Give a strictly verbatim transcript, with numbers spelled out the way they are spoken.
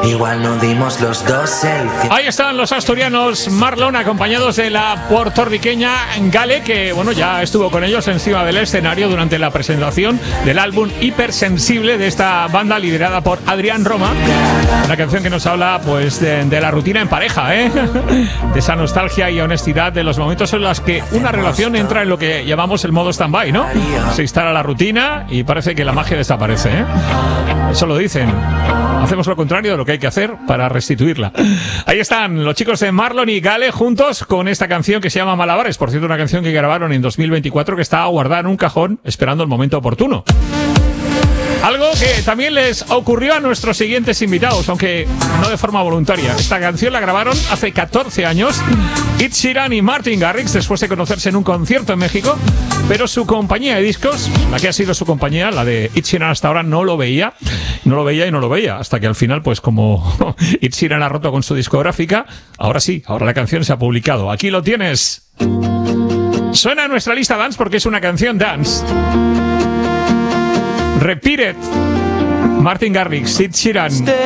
igual no dimos los dos el cien. Ahí están los asturianos Marlon, acompañados de la puertorriqueña Gale, que bueno, ya estuvo con ellos encima del escenario durante la presentación del álbum Hipersensible de esta banda liderada por Adrián Roma. Una canción que nos habla pues de, de la rutina en pareja, ¿eh? De esa nostalgia y honestidad de los momentos en los que una relación entra en lo que llamamos el modo stand-by, ¿no? Se instala la rutina y parece que la magia desaparece, ¿eh? Eso lo dicen. Hacemos lo contrario de lo que hay que hacer para restituirla. Ahí están los chicos de Marlon y Gale juntos con esta canción que se llama Malabares. Por cierto, una canción que grabaron en dos mil veinticuatro que está guardada en un cajón esperando el momento oportuno. Algo que también les ocurrió a nuestros siguientes invitados, aunque no de forma voluntaria. Esta canción la grabaron hace catorce años Ed Sheeran y Martin Garrix después de conocerse en un concierto en México, pero su compañía de discos, la que ha sido su compañía, la de Ed Sheeran hasta ahora, no lo veía, no lo veía y no lo veía, hasta que al final, pues como Ed Sheeran ha roto con su discográfica, ahora sí, ahora la canción se ha publicado. Aquí lo tienes. Suena nuestra lista dance porque es una canción dance. Repeat It. Martin Garrix, Ed Sheeran.